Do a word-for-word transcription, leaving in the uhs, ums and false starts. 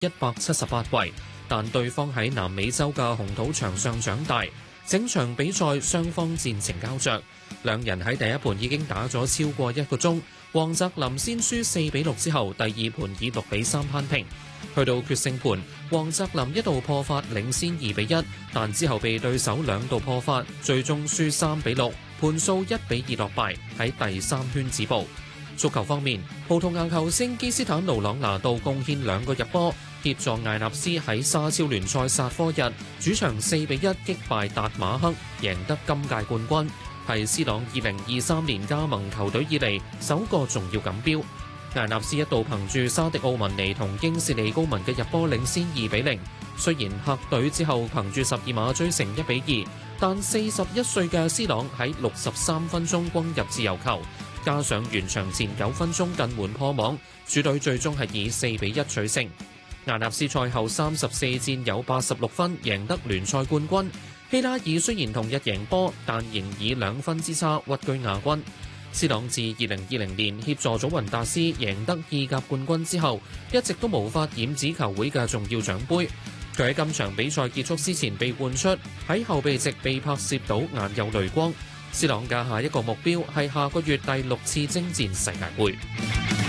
一百七十八位，但對方喺南美洲嘅紅土場上長大，整場比賽雙方戰情膠着，兩人喺第一盤已經打咗超過一個鐘。黃澤林先輸四比六之後，第二盤以六比三扳平。去到決勝盤，黃澤林一度破發領先二比一，但之後被對手兩度破發，最終輸三比六，盤數一比二落敗，喺第三圈止步。足球方面，葡萄牙球星基斯坦奴朗拿度貢獻兩個入波，協助艾納斯喺沙超聯賽煞科日主場四比一擊敗達馬克，贏得今屆冠軍，係斯朗二零二三年加盟球隊以嚟首個重要錦標。艾納斯一度憑住沙迪奧文尼同京士利高文嘅入波領先二比零，雖然客隊之後憑住十二碼追成一比二，但四十一歲嘅斯朗喺六十三分鐘攻入自由球，加上完場前九分鐘近門破網，主隊最終係以四比一取勝。艾納斯賽後三十四戰有八十六分，贏得聯賽冠軍。希拉爾雖然同日贏波，但仍以兩分之差屈居亞軍。斯朗自二零二零年協助祖雲達斯贏得意甲冠軍之後，一直都無法染指球會嘅重要獎杯。佢喺今場比賽結束之前被換出，喺後備席被拍攝到眼有淚光。斯朗嘅下一個目標係下個月第六次征戰世界盃。